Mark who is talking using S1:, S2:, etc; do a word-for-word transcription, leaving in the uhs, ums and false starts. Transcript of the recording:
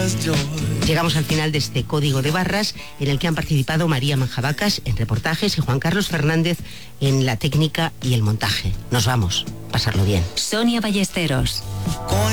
S1: Llegamos al final de este código de barras en el que han participado María Manjabacas en reportajes y Juan Carlos Fernández en la técnica y el montaje. Nos vamos, pasarlo bien.
S2: Sonia Ballesteros.